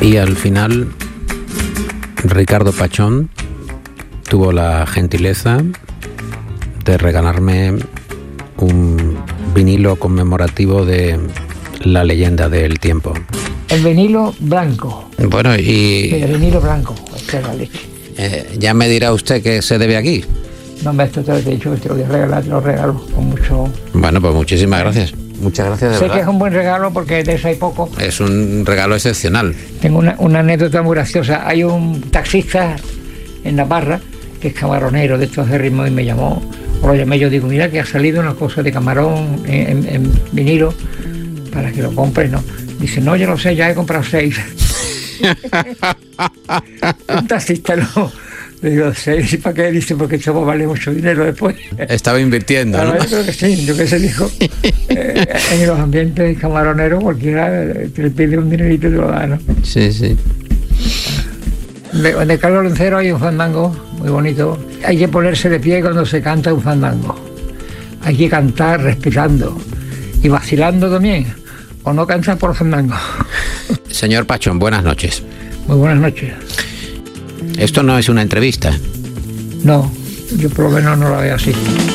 Y al final, Ricardo Pachón tuvo la gentileza de regalarme un vinilo conmemorativo de La leyenda del tiempo. El vinilo blanco. Bueno, y... El vinilo blanco, esta es la leche. Ya me dirá usted qué se debe aquí. No, esto te lo he dicho, te lo voy a regalar, te lo regalo con mucho... Bueno, pues muchísimas gracias. Muchas gracias, de Sé verdad. que es un buen regalo porque de eso hay poco. Es un regalo excepcional. Tengo una anécdota muy graciosa. Hay un taxista en Navarra que es camaronero de estos de ritmo y me llamó, o lo llamé yo, digo, mira que ha salido una cosa de camarón en vinilo para que lo compres, ¿no? Dice, no, yo lo sé, ya he comprado 6. Un taxista no. Le digo, 6, ¿para qué? Dice, porque esto vale mucho dinero después. Estaba invirtiendo, ¿no? Yo creo que sí, yo que sé, dijo. En los ambientes camaroneros cualquiera te pide un dinerito y te lo da, ¿no? Sí, sí. De Carlos Lencero hay un fandango muy bonito. Hay que ponerse de pie cuando se canta un fandango. Hay que cantar respirando y vacilando también, o no cantar por fandango. Señor Pachón, buenas noches. Muy buenas noches. Esto no es una entrevista. No, yo por lo menos no la veo así.